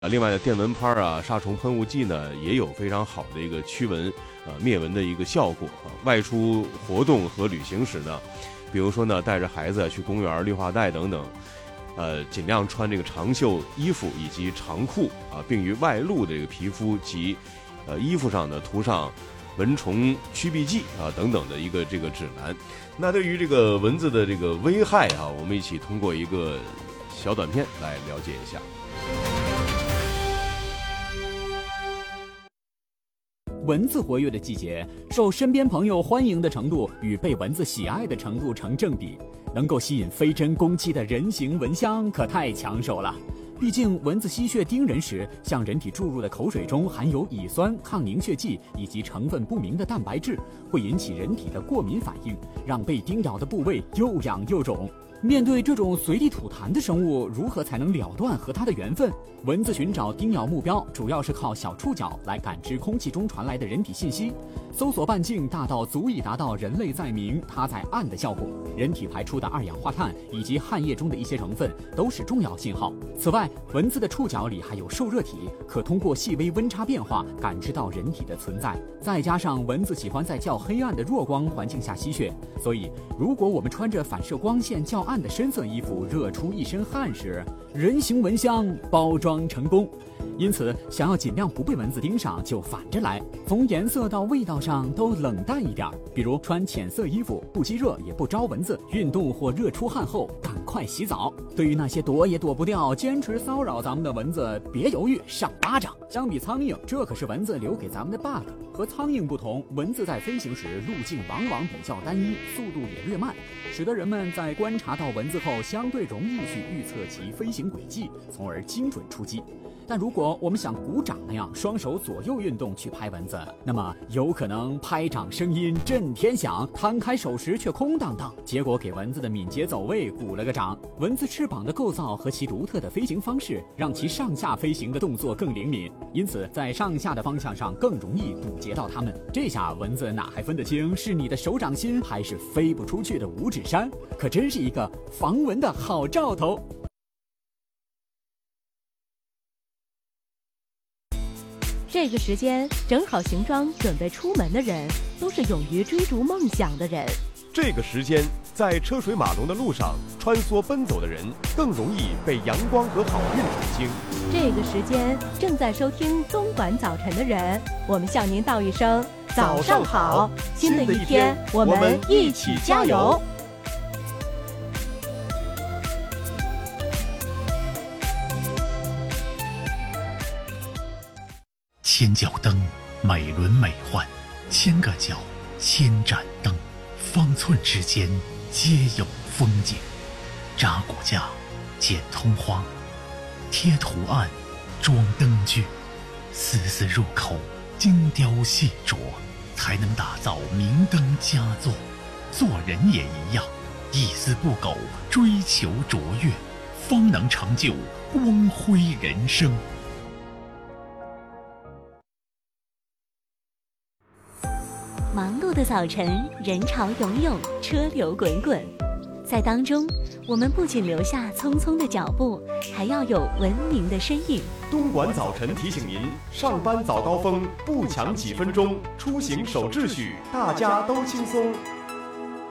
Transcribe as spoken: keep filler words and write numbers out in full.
啊，另外呢，电蚊拍啊、杀虫喷雾剂呢，也有非常好的一个驱蚊、呃灭蚊的一个效果啊。外出活动和旅行时呢，比如说呢，带着孩子去公园、绿化带等等，呃，尽量穿这个长袖衣服以及长裤啊，并于外露的这个皮肤及呃衣服上呢涂上蚊虫驱避剂啊等等的一个这个指南。那对于这个蚊子的这个危害啊，我们一起通过一个小短片来了解一下。 蚊子活跃的季节，受身边朋友欢迎的程度与被蚊子喜爱的程度成正比。能够吸引飞针攻击的人形蚊香可太抢手了。毕竟蚊子吸血叮人时，向人体注入的口水中含有乙酸、抗凝血剂以及成分不明的蛋白质，会引起人体的过敏反应，让被叮咬的部位又痒又肿。面对这种随地吐痰的生物，如何才能了断和它的缘分？蚊子寻找叮咬目标，主要是靠小触角来感知空气中传来的人体信息。搜索半径大到足以达到人类在明它在暗的效果。人体排出的二氧化碳以及汗液中的一些成分都是重要信号。此外，蚊子的触角里还有受热体，可通过细微温差变化感知到人体的存在。再加上蚊子喜欢在较黑暗的弱光环境下吸血，所以如果我们穿着反射光线较暗的深色衣服热出一身汗时，人形蚊香包装成功。因此，想要尽量不被蚊子盯上，就反着来，从颜色到味道上都冷淡一点。比如穿浅色衣服，不激热也不招蚊子，运动或热出汗后赶快洗澡。对于那些躲也躲不掉、坚持骚扰咱们的蚊子，别犹豫，上巴掌。相比苍蝇，这可是蚊子留给咱们的 bug。和苍蝇不同，蚊子在飞行时路径往往比较单一，速度也略慢，使得人们在观察到蚊子后，相对容易去预测其飞行轨迹，从而精准出击。但如果我们像鼓掌那样双手左右运动去拍蚊子，那么有可能拍掌声音震天响，摊开手时却空荡荡，结果给蚊子的敏捷走位鼓了个掌。蚊子翅膀的构造和其独特的飞行方式，让其上下飞行的动作更灵敏，因此在上下的方向上更容易堵截到它们。这下蚊子哪还分得清是你的手掌心还是飞不出去的五指山，可真是一个防蚊的好兆头。 这个时间整好行装准备出门的人，都是勇于追逐梦想的人。 这个时间在车水马龙的路上穿梭奔走的人，更容易被阳光和好运宠幸。 这个时间正在收听东莞早晨的人，我们向您道一声早上好，新的一天我们一起加油。 千角灯，美轮美奂，千个角，千盏灯，方寸之间皆有风景。扎骨架，剪通花，贴图案，装灯具，丝丝入口，精雕细琢，才能打造明灯佳作。做人也一样，一丝不苟，追求卓越，方能成就光辉人生。 忙碌的早晨，人潮涌涌，车流滚滚，在当中，我们不仅留下匆匆的脚步，还要有文明的身影。 东莞早晨提醒您：上班早高峰不抢几分钟，出行守秩序，大家都轻松。